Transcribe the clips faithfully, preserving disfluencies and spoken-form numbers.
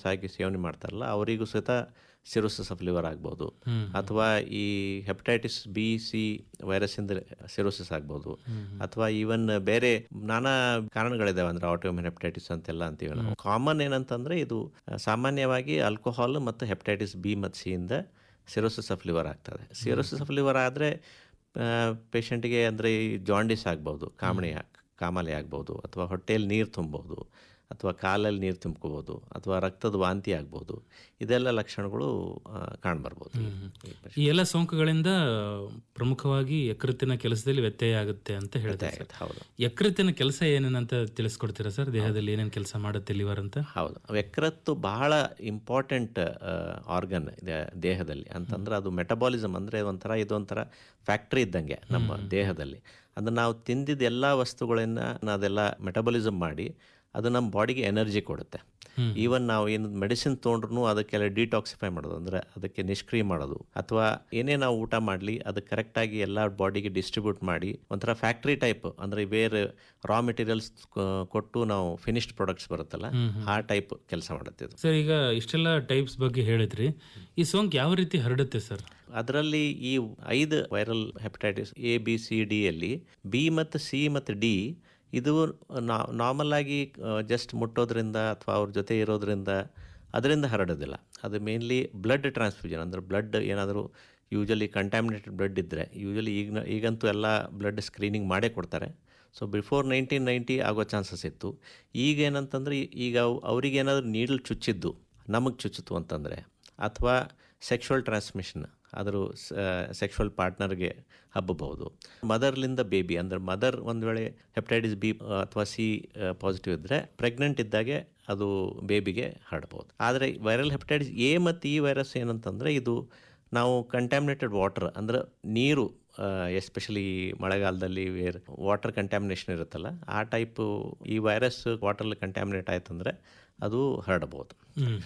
ಹೆಚ್ಚಾಗಿ ಸೇವನೆ ಮಾಡ್ತಾರಲ್ಲ ಅವರಿಗೂ ಸಹಿತ ಸಿರೋಸಿಸ್ ಆಫ್ ಲಿವರ್ ಆಗ್ಬೋದು, ಅಥವಾ ಈ ಹೆಪಟೈಟಿಸ್ ಬಿ ಸಿ ವೈರಸ್ಸಿಂದ ಸಿರೋಸಿಸ್ ಆಗ್ಬೋದು, ಅಥವಾ ಈವನ್ ಬೇರೆ ನಾನಾ ಕಾರಣಗಳಿದಾವೆ ಅಂದ್ರೆ ಆಟೋಇಮ್ಯೂನ್ ಹೆಪಟೈಟಿಸ್ ಅಂತೆಲ್ಲ ಅಂತೀವಿ ನಾವು. ಕಾಮನ್ ಏನಂತಂದ್ರೆ ಇದು ಸಾಮಾನ್ಯವಾಗಿ ಆಲ್ಕೋಹಾಲ್ ಮತ್ತು ಹೆಪಟೈಟಿಸ್ ಬಿ ಮತ್ತು ಸಿ ಇಂದ ಸಿರೋಸಿಸ್ ಆಫ್ ಲಿವರ್ ಆಗ್ತದೆ. ಸಿರೋಸಿಸ್ ಆಫ್ ಲಿವರ್ ಆದರೆ ಪೇಷಂಟ್ಗೆ ಅಂದರೆ ಈ ಜಾಂಡಿಸ್ ಆಗ್ಬೋದು, ಕಾಮಣಿ ಕಾಮಾಲೆ ಆಗ್ಬೋದು, ಅಥವಾ ಹೊಟ್ಟೆಯಲ್ಲಿ ನೀರು ತುಂಬೋದು, ಅಥವಾ ಕಾಲಲ್ಲಿ ನೀರು ತುಂಬ್ಕೋಬೋದು, ಅಥವಾ ರಕ್ತದ ವಾಂತಿ ಆಗ್ಬೋದು. ಇದೆಲ್ಲ ಲಕ್ಷಣಗಳು ಕಾಣ್ಬರ್ಬೋದು. ಈ ಎಲ್ಲ ಸೋಂಕುಗಳಿಂದ ಪ್ರಮುಖವಾಗಿ ಯಕೃತ್ತಿನ ಕೆಲಸದಲ್ಲಿ ವ್ಯತ್ಯಯ ಆಗುತ್ತೆ ಅಂತ ಹೇಳ್ತಾರೆ. ಹೌದು. ಯಕೃತ್ತಿನ ಕೆಲಸ ಏನೇನಂತ ತಿಳಿಸ್ಕೊಡ್ತೀರಾ ಸರ್? ದೇಹದಲ್ಲಿ ಏನೇನು ಕೆಲಸ ಮಾಡುತ್ತೆ ಲಿವರ್ ಅಂತ? ಹೌದು, ಯಕೃತ್ತು ಬಹಳ ಇಂಪಾರ್ಟೆಂಟ್ ಆರ್ಗನ್ ಇದೆ ದೇಹದಲ್ಲಿ. ಅಂತಂದ್ರೆ ಅದು ಮೆಟಬಾಲಿಸಮ್ ಅಂದರೆ ಒಂಥರ ಇದೊಂಥರ ಫ್ಯಾಕ್ಟ್ರಿ ಇದ್ದಂಗೆ ನಮ್ಮ ದೇಹದಲ್ಲಿ. ಅದನ್ನು ನಾವು ತಿಂದಿದ್ದ ಎಲ್ಲ ವಸ್ತುಗಳನ್ನು ಅದೆಲ್ಲ ಮೆಟಬಾಲಿಸಮ್ ಮಾಡಿ ಅದು ನಮ್ಮ ಬಾಡಿಗೆ ಎನರ್ಜಿ ಕೊಡುತ್ತೆ. ಈವನ್ ನಾವು ಏನು ಮೆಡಿಸಿನ್ ತೊಗೊಂಡ್ರು ಅದಕ್ಕೆಲ್ಲ ಡಿಟಾಕ್ಸಿಫೈ ಮಾಡೋದು, ಅಂದರೆ ಅದಕ್ಕೆ ನಿಷ್ಕ್ರಿಯ ಮಾಡೋದು, ಅಥವಾ ಏನೇ ನಾವು ಊಟ ಮಾಡಲಿ ಅದು ಕರೆಕ್ಟಾಗಿ ಎಲ್ಲ ಬಾಡಿಗೆ ಡಿಸ್ಟ್ರಿಬ್ಯೂಟ್ ಮಾಡಿ ಒಂಥರ ಫ್ಯಾಕ್ಟ್ರಿ ಟೈಪ್, ಅಂದರೆ ಬೇರೆ ರಾ ಮೆಟೀರಿಯಲ್ಸ್ ಕೊಟ್ಟು ನಾವು ಫಿನಿಶ್ಡ್ ಪ್ರಾಡಕ್ಟ್ಸ್ ಬರುತ್ತಲ್ಲ ಆ ಟೈಪ್ ಕೆಲಸ ಮಾಡುತ್ತೆ ಇದು. ಸರ್, ಈಗ ಇಷ್ಟೆಲ್ಲ ಟೈಪ್ಸ್ ಬಗ್ಗೆ ಹೇಳಿದ್ರಿ, ಈ ಸೋಂಕು ಯಾವ ರೀತಿ ಹರಡುತ್ತೆ ಸರ್? ಅದರಲ್ಲಿ ಈ ಐದು viral hepatitis A B C D ಅಲ್ಲಿ ಬಿ ಮತ್ತು ಸಿ ಮತ್ತು ಡಿ ಇದು ನಾರ್ಮಲ್ ಆಗಿ ಜಸ್ಟ್ ಮುಟ್ಟೋದ್ರಿಂದ ಅಥವಾ ಅವ್ರ ಜೊತೆ ಇರೋದ್ರಿಂದ ಅದರಿಂದ ಹರಡೋದಿಲ್ಲ. ಅದು ಮೇನ್ಲಿ ಬ್ಲಡ್ ಟ್ರಾನ್ಸ್ಫ್ಯೂಷನ್, ಅಂದರೆ ಬ್ಲಡ್ ಏನಾದರೂ ಯೂಶಲಿ ಕಂಟ್ಯಾಮಿನೇಟೆಡ್ ಬ್ಲಡ್ ಇದ್ದರೆ, ಯೂಶಲಿ ಈಗ ಈಗಂತೂ ಎಲ್ಲ ಬ್ಲಡ್ ಸ್ಕ್ರೀನಿಂಗ್ ಮಾಡೇ ಕೊಡ್ತಾರೆ. ಸೊ ಬಿಫೋರ್ ನೈನ್ಟೀನ್ ನೈಂಟಿ ಆಗೋ ಚಾನ್ಸಸ್ ಇತ್ತು. ಈಗ ಏನಂತಂದರೆ ಈಗ ಅವ್ರಿಗೆ ಏನಾದರೂ ನೀಡಲ್ ಚುಚ್ಚಿದ್ದು ನಮಗೆ ಚುಚ್ಚಿತು ಅಂತಂದರೆ, ಅಥವಾ ಸೆಕ್ಷುವಲ್ ಟ್ರಾನ್ಸ್ಮಿಷನ್ ಆದರೂ ಸೆಕ್ಷುವಲ್ ಪಾರ್ಟ್ನರ್ಗೆ ಹಬ್ಬಬಹುದು. ಮದರ್ಲಿಂದ ಬೇಬಿ, ಅಂದರೆ ಮದರ್ ಒಂದು ವೇಳೆ ಹೆಪಟೈಟಿಸ್ ಬಿ ಅಥವಾ ಸಿ ಪಾಸಿಟಿವ್ ಇದ್ದರೆ ಪ್ರೆಗ್ನೆಂಟ್ ಇದ್ದಾಗೆ ಅದು ಬೇಬಿಗೆ ಹರಡ್ಬೋದು. ಆದರೆ ವೈರಲ್ ಹೆಪಟೈಟಿಸ್ ಎ ಮತ್ತು ಈ ವೈರಸ್ ಏನಂತಂದರೆ ಇದು ನಾವು ಕಂಟ್ಯಾಮಿನೇಟೆಡ್ ವಾಟರ್, ಅಂದರೆ ನೀರು, ಎಸ್ಪೆಷಲಿ ಮಳೆಗಾಲದಲ್ಲಿ ವೇರ್ ವಾಟರ್ ಕಂಟ್ಯಾಮಿನೇಷನ್ ಇರುತ್ತಲ್ಲ ಆ ಟೈಪು ಈ ವೈರಸ್ ವಾಟರ್ಲಿ ಕಂಟ್ಯಾಮಿನೇಟ್ ಆಯ್ತಂದರೆ ಅದು ಹರಡಬಹುದು.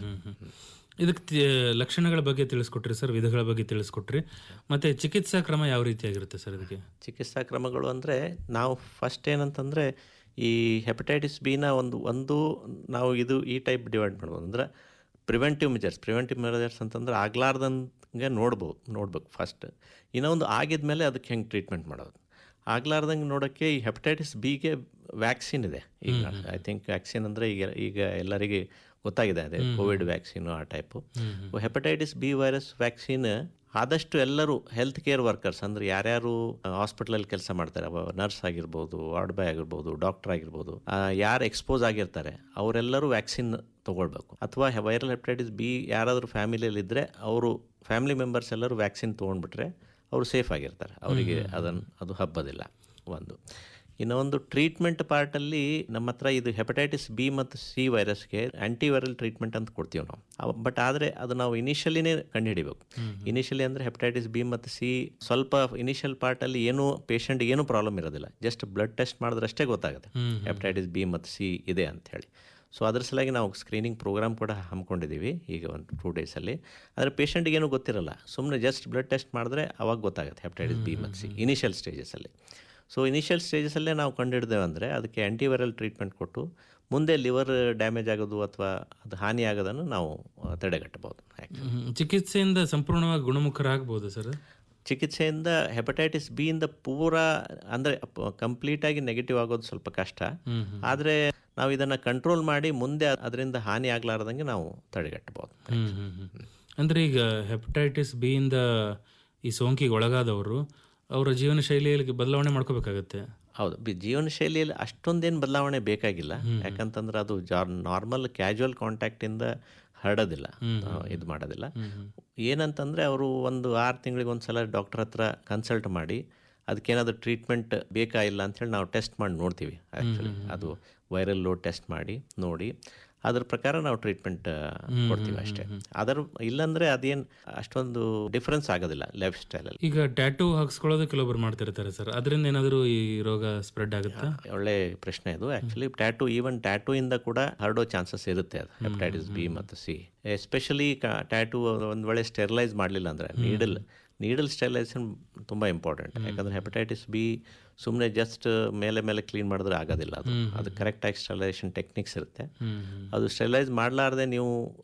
ಇದಕ್ಕೆ ಲಕ್ಷಣಗಳ ಬಗ್ಗೆ ತಿಳಿಸ್ಕೊಟ್ರಿ ಸರ್, ವಿಧಗಳ ಬಗ್ಗೆ ತಿಳಿಸ್ಕೊಟ್ರಿ. ಮತ್ತು ಚಿಕಿತ್ಸಾ ಕ್ರಮ ಯಾವ ರೀತಿಯಾಗಿರುತ್ತೆ ಸರ್ ಇದಕ್ಕೆ? ಚಿಕಿತ್ಸಾ ಕ್ರಮಗಳು ಅಂದರೆ ನಾವು ಫಸ್ಟ್ ಏನಂತಂದರೆ ಈ ಹೆಪಟೈಟಿಸ್ ಬಿನ ಒಂದು ಒಂದು ನಾವು ಇದು ಈ ಟೈಪ್ ಡಿವೈಡ್ ಮಾಡ್ಬೋದು. ಅಂದರೆ ಪ್ರಿವೆಂಟಿವ್ ಮೆಜರ್ಸ್ ಪ್ರಿವೆಂಟಿವ್ ಮೆಜರ್ಸ್ ಅಂತಂದ್ರೆ ಆಗ್ಲಾರ್ದಂಗೆ ನೋಡ್ಬೋದು ನೋಡ್ಬೇಕು ಫಸ್ಟ್. ಇನ್ನೊಂದು ಆಗಿದ ಮೇಲೆ ಅದಕ್ಕೆ ಹೆಂಗೆ ಟ್ರೀಟ್ಮೆಂಟ್ ಮಾಡೋದು. ಆಗ್ಲಾರ್ದಂಗೆ ನೋಡೋಕ್ಕೆ ಈ ಹೆಪಟೈಟಿಸ್ ಬಿಗೆ ವ್ಯಾಕ್ಸಿನ್ ಇದೆ ಈಗ. ಐ ಥಿಂಕ್ ವ್ಯಾಕ್ಸಿನ್ ಅಂದರೆ ಈಗ ಈಗ ಎಲ್ಲರಿಗೆ ಗೊತ್ತಾಗಿದೆ, ಅದೇ ಕೋವಿಡ್ ವ್ಯಾಕ್ಸಿನು ಆ type. Hepatitis B virus vaccine ಆದಷ್ಟು ಎಲ್ಲರೂ ಹೆಲ್ತ್ ಕೇರ್ ವರ್ಕರ್ಸ್, ಅಂದರೆ ಯಾರ್ಯಾರು ಹಾಸ್ಪಿಟಲಲ್ಲಿ ಕೆಲಸ ಮಾಡ್ತಾರೆ, ನರ್ಸ್ ಆಗಿರ್ಬೋದು, ವಾರ್ಡ್ ಬಾಯ್ ಆಗಿರ್ಬೋದು, ಡಾಕ್ಟರ್ ಆಗಿರ್ಬೋದು, ಯಾರು ಎಕ್ಸ್ಪೋಸ್ ಆಗಿರ್ತಾರೆ ಅವರೆಲ್ಲರೂ ವ್ಯಾಕ್ಸಿನ್ ತೊಗೊಳ್ಬೇಕು. ಅಥವಾ ವೈರಲ್ ಹೆಪಟೈಟಿಸ್ ಬಿ ಯಾರಾದರೂ ಫ್ಯಾಮಿಲಿಯಲ್ಲಿ ಇದ್ದರೆ ಅವರು ಫ್ಯಾಮಿಲಿ ಮೆಂಬರ್ಸ್ ಎಲ್ಲರೂ ವ್ಯಾಕ್ಸಿನ್ ತೊಗೊಂಡ್ಬಿಟ್ರೆ ಅವರು ಸೇಫ್ ಆಗಿರ್ತಾರೆ, ಅವರಿಗೆ ಅದನ್ನು ಅದು ಹಬ್ಬದಿಲ್ಲ ಒಂದು. ಇನ್ನೊಂದು ಟ್ರೀಟ್ಮೆಂಟ್ ಪಾರ್ಟಲ್ಲಿ ನಮ್ಮ ಹತ್ರ ಇದು ಹೆಪಟೈಟಿಸ್ ಬಿ ಮತ್ತು ಸಿ ವೈರಸ್ಗೆ ಆ್ಯಂಟಿವೈರಲ್ ಟ್ರೀಟ್ಮೆಂಟ್ ಅಂತ ಕೊಡ್ತೀವಿ ನಾವು. ಬಟ್ ಆದರೆ ಅದು ನಾವು ಇನಿಷಿಯಲಿನೇ ಕಂಡುಹಿಡಿಬೇಕು. ಇನಿಷಿಯಲಿ ಅಂದರೆ ಹೆಪಟೈಟಿಸ್ ಬಿ ಮತ್ತು ಸಿ ಸ್ವಲ್ಪ ಇನಿಷಿಯಲ್ ಪಾರ್ಟಲ್ಲಿ ಏನೂ ಪೇಷಂಟ್ಗೆ ಏನೂ ಪ್ರಾಬ್ಲಮ್ ಇರೋದಿಲ್ಲ, ಜಸ್ಟ್ ಬ್ಲಡ್ ಟೆಸ್ಟ್ ಮಾಡಿದ್ರಷ್ಟೇ ಗೊತ್ತಾಗುತ್ತೆ ಹೆಪಟೈಟಿಸ್ ಬಿ ಮತ್ತು ಸಿ ಇದೆ ಅಂಥೇಳಿ. ಸೊ ಅದ್ರ ಸಲುವಾಗಿ ನಾವು ಸ್ಕ್ರೀನಿಂಗ್ ಪ್ರೋಗ್ರಾಮ್ ಕೂಡ ಹಮ್ಮಿಕೊಂಡಿದ್ದೀವಿ ಈಗ ಒಂದು ಟೂ ಡೇಸಲ್ಲಿ. ಆದರೆ ಪೇಷಂಟಿಗೆ ಏನೂ ಗೊತ್ತಿರಲ್ಲ, ಸುಮ್ಮನೆ ಜಸ್ಟ್ ಬ್ಲಡ್ ಟೆಸ್ಟ್ ಮಾಡಿದ್ರೆ ಅವಾಗ ಗೊತ್ತಾಗುತ್ತೆ ಹೆಪಟೈಟಿಸ್ ಬಿ ಮತ್ತು ಸಿ ಇನಿಷಿಯಲ್ ಸ್ಟೇಜಸಲ್ಲಿ. ಸೊ ಇನಿಷಿಯಲ್ ಸ್ಟೇಜಸಲ್ಲೇ ನಾವು ಕಂಡುಹಿಡಿದೇವೆ ಅಂದರೆ ಅದಕ್ಕೆ ಆ್ಯಂಟಿವೈರಲ್ ಟ್ರೀಟ್ಮೆಂಟ್ ಕೊಟ್ಟು ಮುಂದೆ ಲಿವರ್ ಡ್ಯಾಮೇಜ್ ಆಗೋದು ಅಥವಾ ಅದು ಹಾನಿ ಆಗೋದನ್ನು ನಾವು ತಡೆಗಟ್ಟಬಹುದು. ಚಿಕಿತ್ಸೆಯಿಂದ ಸಂಪೂರ್ಣವಾಗಿ ಗುಣಮುಖರಾಗಬಹುದು ಸರ್? ಚಿಕಿತ್ಸೆಯಿಂದ ಹೆಪಟೈಟಿಸ್ ಬಿ ಇಂದ ಪೂರಾ ಅಂದರೆ ಕಂಪ್ಲೀಟಾಗಿ ನೆಗೆಟಿವ್ ಆಗೋದು ಸ್ವಲ್ಪ ಕಷ್ಟ. ಆದರೆ ನಾವು ಇದನ್ನು ಕಂಟ್ರೋಲ್ ಮಾಡಿ ಮುಂದೆ ಅದರಿಂದ ಹಾನಿ ಆಗಲಾರ್ದಂಗೆ ನಾವು ತಡೆಗಟ್ಟಬಹುದು. ಅಂದರೆ ಈಗ ಹೆಪಟೈಟಿಸ್ ಬಿ ಇಂದ ಈ ಸೋಂಕಿಗೆ ಒಳಗಾದವರು ಅವರ ಜೀವನ ಶೈಲಿಯಲ್ಲಿ ಬದಲಾವಣೆ ಮಾಡ್ಕೋಬೇಕಾಗತ್ತೆ. ಹೌದು, ಜೀವನ ಶೈಲಿಯಲ್ಲಿ ಅಷ್ಟೊಂದೇನು ಬದಲಾವಣೆ ಬೇಕಾಗಿಲ್ಲ. ಯಾಕಂತಂದ್ರೆ ಅದು ಜಾ ನಾರ್ಮಲ್ ಕ್ಯಾಜುವಲ್ ಕಾಂಟ್ಯಾಕ್ಟಿಂದ ಹರಡೋದಿಲ್ಲ, ಇದು ಮಾಡೋದಿಲ್ಲ. ಏನಂತಂದರೆ ಅವರು ಒಂದು ಆರು ತಿಂಗಳಿಗೆ ಒಂದು ಸಲ ಡಾಕ್ಟರ್ ಹತ್ರ ಕನ್ಸಲ್ಟ್ ಮಾಡಿ ಅದಕ್ಕೇನಾದರೂ ಟ್ರೀಟ್ಮೆಂಟ್ ಬೇಕಾ ಇಲ್ಲ ಅಂಥೇಳಿ ನಾವು ಟೆಸ್ಟ್ ಮಾಡಿ ನೋಡ್ತೀವಿ. ಆ್ಯಕ್ಚುಲಿ ಅದು ವೈರಲ್ ಲೋಡ್ ಟೆಸ್ಟ್ ಮಾಡಿ ನೋಡಿ ಅದ್ರ ಪ್ರಕಾರ ನಾವು ಟ್ರೀಟ್ಮೆಂಟ್ ಕೊಡ್ತೀವಿ ಅಷ್ಟೇ. ಅದರ ಇಲ್ಲಾಂದರೆ ಅದೇನು ಅಷ್ಟೊಂದು ಡಿಫ್ರೆನ್ಸ್ ಆಗೋದಿಲ್ಲ ಲೈಫ್ ಸ್ಟೈಲಲ್ಲಿ. ಈಗ ಟ್ಯಾಟೂ ಹಾಕ್ಸ್ಕೊಳ್ಳೋದು ಕೆಲವೊಬ್ರು ಮಾಡ್ತಿರ್ತಾರೆ ಸರ್, ಅದರಿಂದ ಏನಾದರೂ ಈ ರೋಗ ಸ್ಪ್ರೆಡ್ ಆಗುತ್ತಾ? ಒಳ್ಳೆ ಪ್ರಶ್ನೆ ಇದು. ಆ್ಯಕ್ಚುಲಿ ಟ್ಯಾಟೂ ಈವನ್ ಟ್ಯಾಟೂ ಇಂದ ಕೂಡ ಹರಡೋ ಚಾನ್ಸಸ್ ಇರುತ್ತೆ ಅದು ಹೆಪಟೈಟಿಸ್ ಬಿ ಮತ್ತು ಸಿ. ಎಸ್ಪೆಷಲಿ ಟ್ಯಾಟೂ ಒಂದು ವೇಳೆ ಸ್ಟೆರಿಲೈಸ್ ಮಾಡಲಿಲ್ಲ ಅಂದರೆ ನೀಡಲ್ ನೀಡಲ್ ಸ್ಟೆರಿಲೈಸೇಷನ್ ತುಂಬ ಇಂಪಾರ್ಟೆಂಟ್. ಯಾಕಂದರೆ ಹೆಪಟೈಟಿಸ್ ಬಿ ಸುಮ್ಮನೆ ಜಸ್ಟ್ ಮೇಲೆ ಮೇಲೆ ಕ್ಲೀನ್ ಮಾಡಿದ್ರೆ ಆಗೋದಿಲ್ಲ, ಅದು ಅದು ಕರೆಕ್ಟಾಗಿ ಸ್ಟೆರಿಲೈಸೇಷನ್ ಟೆಕ್ನಿಕ್ಸ್ ಇರುತ್ತೆ. ಅದು ಸ್ಟೆರಿಲೈಸ್ ಮಾಡಲಾರ್ದೆ ನೀವು